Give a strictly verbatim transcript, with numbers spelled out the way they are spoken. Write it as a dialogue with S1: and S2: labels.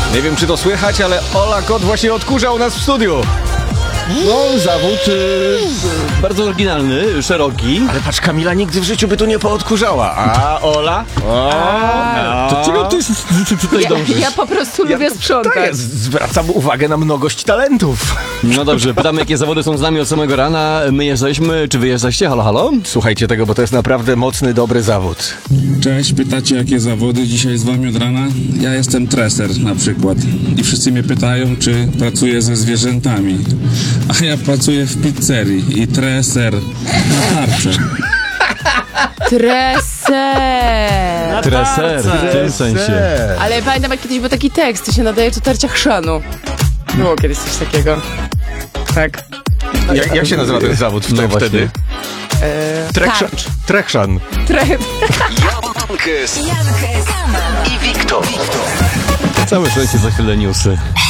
S1: Nie wiem, czy to słychać, ale Ola Kot właśnie odkurzał nas w studiu.
S2: No, zawód y, bardzo oryginalny, szeroki.
S1: Ale patrz, Kamila nigdy w życiu by tu nie poodkurzała. A Ola? O,
S2: To czego ty tutaj
S3: Ja,
S2: dążysz?
S3: ja po prostu
S1: Ja
S3: lubię
S1: to-
S3: sprzątać.
S1: To jest, zwracam uwagę na mnogość talentów.
S2: No dobrze, pytamy, jakie zawody są z nami od samego rana. My jesteśmy, czy wy jesteście? Halo, halo?
S1: Słuchajcie tego, bo to jest naprawdę mocny, dobry zawód.
S4: Cześć, pytacie jakie zawody dzisiaj z wami od rana? Ja jestem treser na przykład i wszyscy mnie pytają, czy pracuję ze zwierzętami. A ja pracuję w pizzerii i treser na tarczę.
S3: Treser.
S2: Treser, w tym sensie.
S3: Ale pamiętam, jak kiedyś był taki tekst, to się nadaje do tarcia chrzanu. Było kiedyś coś takiego. Tak.
S1: Jak, jak się nazywa ten zawód w
S2: No
S1: tym
S2: właśnie.
S1: wtedy?
S3: E,
S1: Trekszan.
S3: tarcz.
S1: Trekszan.
S3: Tre...
S5: Jankes, Jankes i Wiktor.
S2: Całe szczęście za chwilę newsy.